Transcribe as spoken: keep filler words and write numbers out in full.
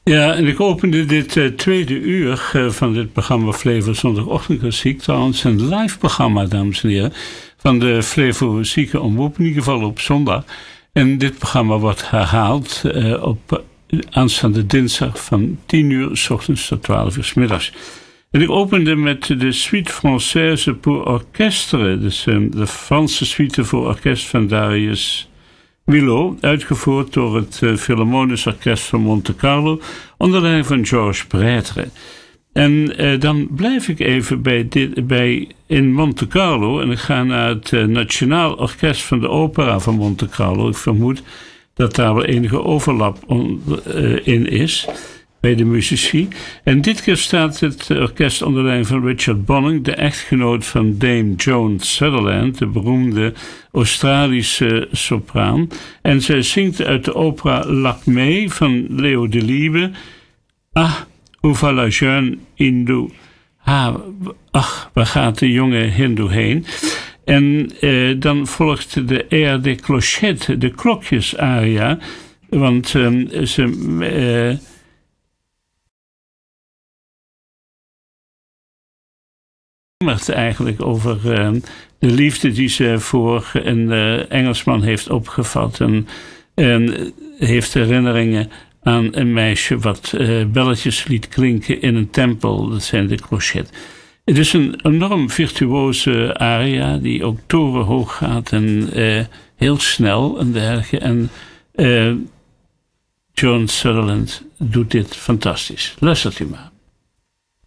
Ja, en ik opende dit uh, tweede uur uh, van dit programma Flevo Zondagochtend Klassiek. Trouwens een live programma, dames en heren, van de Flevo Zieke Omroep, in ieder geval op zondag. En dit programma wordt herhaald uh, op uh, aanstaande dinsdag van tien uur 's ochtends tot twaalf uur 's middags. En ik opende met de Suite Française pour Orchestre, dus uh, de Franse suite voor orkest van Darius Milhaud, uitgevoerd door het uh, Philharmonisch Orkest van Monte Carlo onder leiding van Georges Prêtre. En uh, dan blijf ik even bij dit, bij in Monte Carlo en ik ga naar het uh, Nationaal Orkest van de Opera van Monte Carlo. Ik vermoed dat daar wel enige overlap on, uh, in is bij de muzici. En dit keer staat het orkest onder leiding van Richard Bonning, de echtgenoot van Dame Joan Sutherland, de beroemde Australische sopraan. En zij zingt uit de opera Lakmé van Leo Delibes. Ah, où va la jeune hindoe? Ah, ach, waar gaat de jonge hindoe heen? En eh, dan volgt de air des clochettes, de klokjesaria, want eh, ze... Eh, eigenlijk over uh, de liefde die ze voor een uh, Engelsman heeft opgevat en, en heeft herinneringen aan een meisje wat uh, belletjes liet klinken in een tempel. Dat zijn de clochettes. Het is een enorm virtuoze aria die ook torenhoog gaat en uh, heel snel en dergelijke. En uh, Joan Sutherland doet dit fantastisch. Luistert u maar.